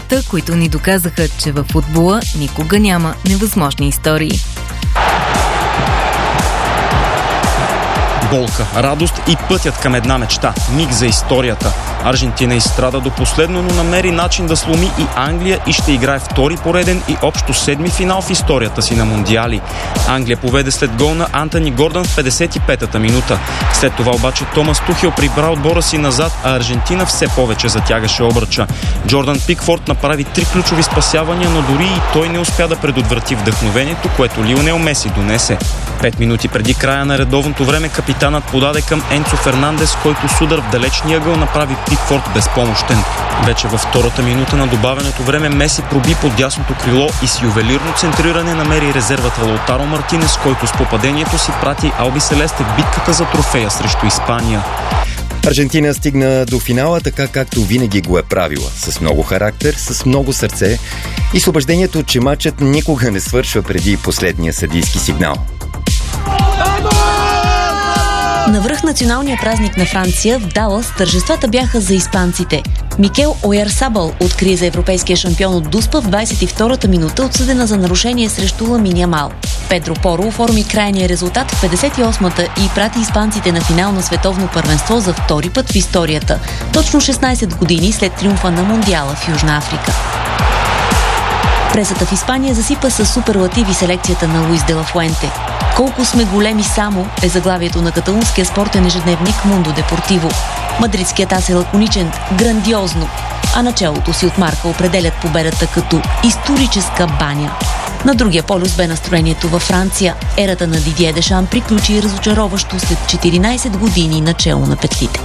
събитията, които ни доказаха, че във футбола никога няма невъзможни истории. Болка, радост и пътят към една мечта. Миг за историята. Аржентина изстрада до последно, но намери начин да сломи и Англия и ще играе втори пореден и общо 7-ми финал в историята си на Мондиали. Англия поведе след гол на Антони Гордън в 55-та минута. След това обаче Томас Тухел прибра отбора си назад, а Аржентина все повече затягаше обръча. Джордан Пикфорд направи 3 ключови спасявания, но дори и той не успя да предотврати вдъхновението, което Лионел Меси донесе. 5 минути преди края на редовното време капитанът подаде към Енцо Фернандес, който с удар в далечния ъгъл направи Пикфорд безпомощен. Вече във втората минута на добавеното време Меси проби под дясното крило и с ювелирно центриране намери резервата Лаутаро Мартинес, който с попадението си прати Алби Селесте в битката за трофея срещу Испания. Аржентина стигна до финала така, както винаги го е правила. С много характер, с много сърце и с убеждението, че матчът никога не свършва преди последния съдийски сигнал. Навръх националния празник на Франция в Далас тържествата бяха за испанците. Микел Ойарсабал откри за европейския шампион от Дуспа в 22-та минута, отсъдена за нарушение срещу Ламин Ямал. Педро Поро оформи крайния резултат в 58-та и прати испанците на финал на световно първенство за втори път в историята, точно 16 години след триумфа на Мондиала в Южна Африка. Пресата в Испания засипа със суперлативи селекцията на Луис де ла Фуенте. Колко сме големи само е заглавието на каталунския спортен ежедневник Мундо Депортиво. Мадридският ас е лаконичен, грандиозно, а началото си от марка определят победата като историческа баня. На другия полюс бе настроението във Франция. Ерата на Дидие Дешан приключи разочароващо след 14 години начало на петлите.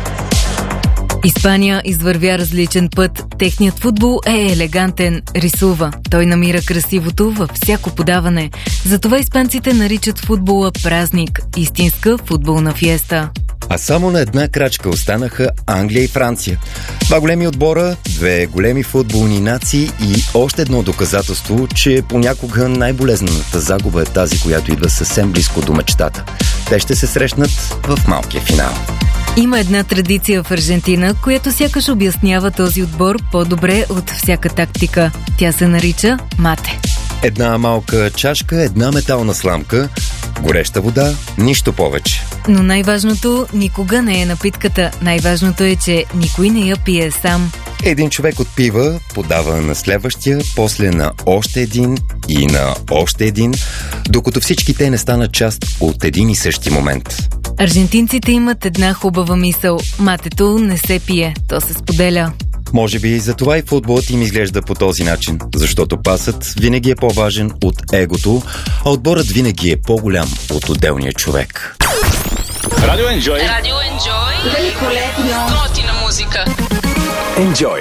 Испания извървя различен път. Техният футбол е елегантен, рисува. Той намира красивото във всяко подаване. Затова испанците наричат футбола празник, истинска футболна фиеста. А само на една крачка останаха Англия и Франция. Два големи отбора, две големи футболни нации и още едно доказателство, че понякога най-болезнената загуба е тази, която идва съвсем близко до мечтата. Те ще се срещнат в малкия финал. Има една традиция в Аржентина, която сякаш обяснява този отбор по-добре от всяка тактика. Тя се нарича мате. Една малка чашка, една метална сламка, гореща вода, нищо повече. Но най-важното никога не е напитката. Най-важното е, че никой не я пие сам. Един човек отпива, подава на следващия, после на още един и на още един, докато всички те не станат част от един и същи момент. Аржентинците имат една хубава мисъл. Матето не се пие, то се споделя. Може би за това и футболът им изглежда по този начин, защото пасът винаги е по-важен от егото, а отборът винаги е по-голям от отделния човек. Радио Енджой. Великолепно. Готина музика. Enjoy.